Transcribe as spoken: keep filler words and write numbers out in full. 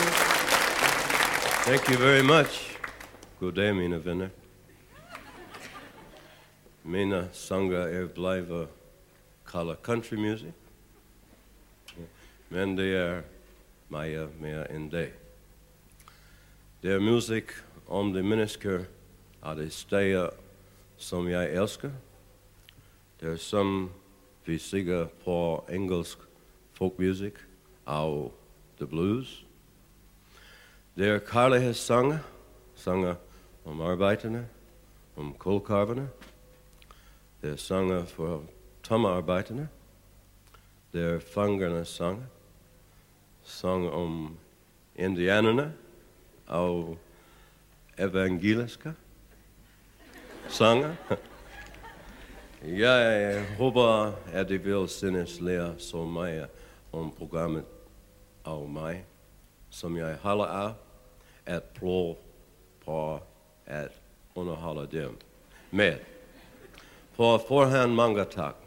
Thank you very much. God dag, mine venner. Mina sanger er blevet kaldet country music, men det er meget mere end det. Det er musik om de mennesker af de steder, som jeg elsker. Det er som vi siger på engelsk folkmusik og the blues. Det er kærlighedssanger, sanger om arbejderne, om kulkarverne. Det er sanger for tommearbejderne. Det er fangernes sanger, sang om indianerne og evangeliske sanger. Jeg håber, at I vil synes lære så meget om programmet og mig, som jeg holder af at prøve på at underholde dem med. På forhånd mange tak.